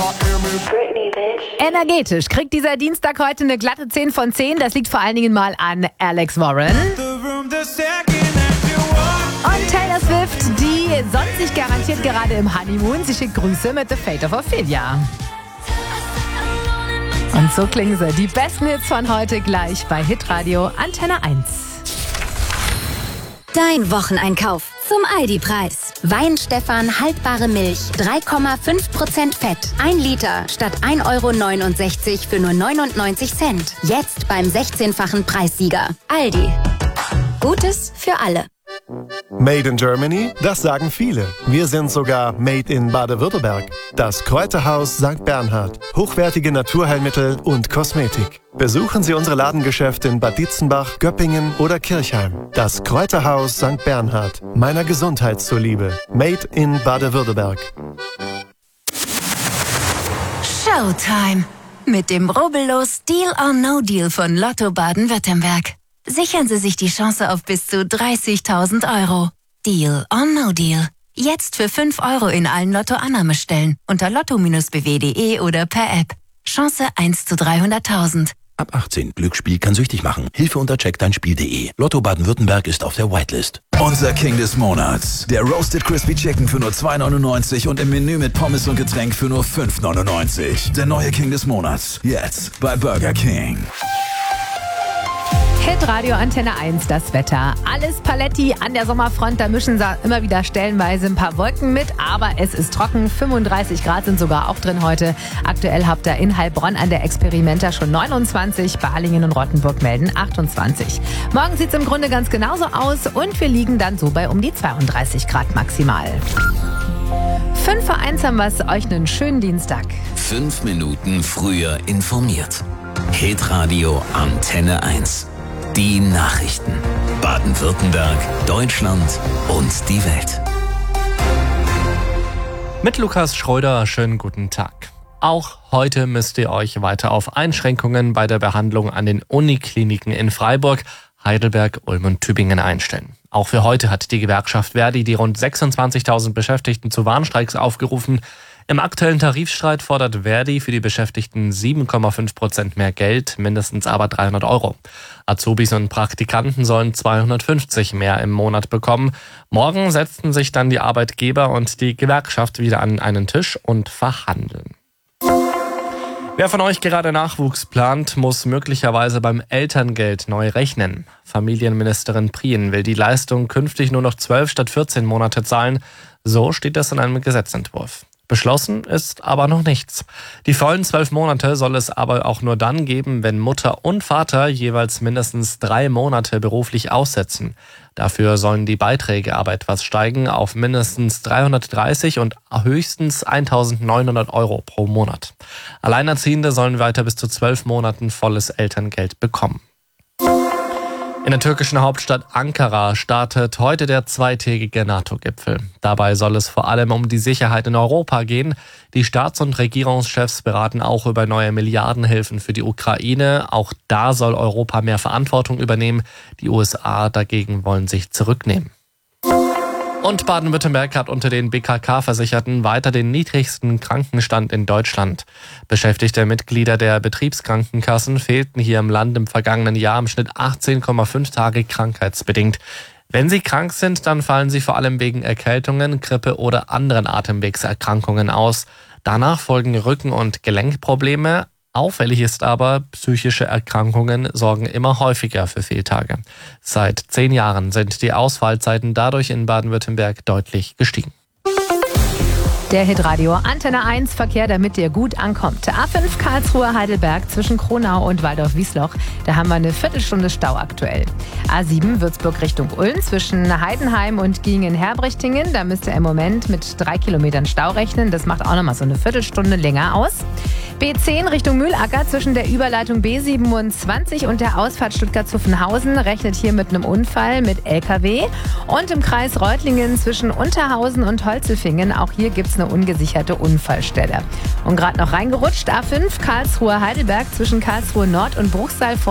Britney, bitch. Energetisch kriegt dieser Dienstag heute eine glatte 10 von 10. Das liegt vor allen Dingen mal an Alex Warren. Und Taylor Swift, die sonnt sich garantiert gerade im Honeymoon. Sie schickt Grüße mit The Fate of Ophelia. Und so klingen sie. Die besten Hits von heute gleich bei Hitradio Antenne 1. Dein Wocheneinkauf zum Aldi-Preis. Weinstefan haltbare Milch, 3,5% Fett. 1 Liter statt 1,69 € für nur 99 Cent. Jetzt beim 16-fachen Preissieger. Aldi. Gutes für alle. Made in Germany? Das sagen viele. Wir sind sogar Made in Baden-Württemberg. Das Kräuterhaus St. Bernhard. Hochwertige Naturheilmittel und Kosmetik. Besuchen Sie unsere Ladengeschäfte in Bad Dietzenbach, Göppingen oder Kirchheim. Das Kräuterhaus St. Bernhard. Meiner Gesundheit zuliebe. Made in Baden-Württemberg. Showtime. Mit dem rubbellos Deal or No Deal von Lotto Baden-Württemberg. Sichern Sie sich die Chance auf bis zu 30.000 €. Deal or No Deal. Jetzt für 5 € in allen Lotto-Annahmestellen unter lotto-bw.de oder per App. Chance 1 zu 300.000. Ab 18. Glücksspiel kann süchtig machen. Hilfe unter checkdeinspiel.de. Lotto Baden-Württemberg ist auf der Whitelist. Unser King des Monats. Der Roasted Crispy Chicken für nur 2,99 und im Menü mit Pommes und Getränk für nur 5,99. Der neue King des Monats. Jetzt bei Burger King. Hitradio Antenne 1, das Wetter. Alles Paletti an der Sommerfront, da mischen sie immer wieder stellenweise ein paar Wolken mit, aber es ist trocken. 35 Grad sind sogar auch drin heute. Aktuell habt ihr in Heilbronn an der Experimenta schon 29, Balingen und Rottenburg melden 28. Morgen sieht es im Grunde ganz genauso aus und wir liegen dann so bei um die 32 Grad maximal. 5 vor 1 haben wir es, euch einen schönen Dienstag. 5 Minuten früher informiert. Hitradio Antenne 1. Die Nachrichten. Baden-Württemberg, Deutschland und die Welt. Mit Lukas Schröder, schönen guten Tag. Auch heute müsst ihr euch weiter auf Einschränkungen bei der Behandlung an den Unikliniken in Freiburg, Heidelberg, Ulm und Tübingen einstellen. Auch für heute hat die Gewerkschaft Verdi die rund 26.000 Beschäftigten zu Warnstreiks aufgerufen. Im aktuellen Tarifstreit fordert Verdi für die Beschäftigten 7,5% mehr Geld, mindestens aber 300 €. Azubis und Praktikanten sollen 250 mehr im Monat bekommen. Morgen setzen sich dann die Arbeitgeber und die Gewerkschaft wieder an einen Tisch und verhandeln. Wer von euch gerade Nachwuchs plant, muss möglicherweise beim Elterngeld neu rechnen. Familienministerin Prien will die Leistung künftig nur noch 12 statt 14 Monate zahlen. So steht es in einem Gesetzentwurf. Beschlossen ist aber noch nichts. Die vollen 12 Monate soll es aber auch nur dann geben, wenn Mutter und Vater jeweils mindestens 3 Monate beruflich aussetzen. Dafür sollen die Beiträge aber etwas steigen auf mindestens 330 und höchstens 1.900 € pro Monat. Alleinerziehende sollen weiter bis zu 12 Monaten volles Elterngeld bekommen. In der türkischen Hauptstadt Ankara startet heute der zweitägige NATO-Gipfel. Dabei soll es vor allem um die Sicherheit in Europa gehen. Die Staats- und Regierungschefs beraten auch über neue Milliardenhilfen für die Ukraine. Auch da soll Europa mehr Verantwortung übernehmen. Die USA dagegen wollen sich zurücknehmen. Und Baden-Württemberg hat unter den BKK-Versicherten weiter den niedrigsten Krankenstand in Deutschland. Beschäftigte Mitglieder der Betriebskrankenkassen fehlten hier im Land im vergangenen Jahr im Schnitt 18,5 Tage krankheitsbedingt. Wenn sie krank sind, dann fallen sie vor allem wegen Erkältungen, Grippe oder anderen Atemwegserkrankungen aus. Danach folgen Rücken- und Gelenkprobleme. Auffällig ist aber, psychische Erkrankungen sorgen immer häufiger für Fehltage. Seit 10 Jahren sind die Ausfallzeiten dadurch in Baden-Württemberg deutlich gestiegen. Der Hitradio Antenne 1 Verkehr, damit ihr gut ankommt. A5 Karlsruhe Heidelberg zwischen Kronau und Waldorf-Wiesloch. Da haben wir eine Viertelstunde Stau aktuell. A7 Würzburg Richtung Ulm zwischen Heidenheim und Giengen-Herbrichtingen. Da müsst ihr im Moment mit 3 Kilometern Stau rechnen. Das macht auch nochmal so eine Viertelstunde länger aus. B10 Richtung Mühlacker zwischen der Überleitung B27 und der Ausfahrt Stuttgart-Zuffenhausen rechnet hier mit einem Unfall mit LKW. Und im Kreis Reutlingen zwischen Unterhausen und Holzelfingen, auch hier gibt es eine ungesicherte Unfallstelle. Und gerade noch reingerutscht, A5 Karlsruhe Heidelberg zwischen Karlsruhe Nord und Bruchsal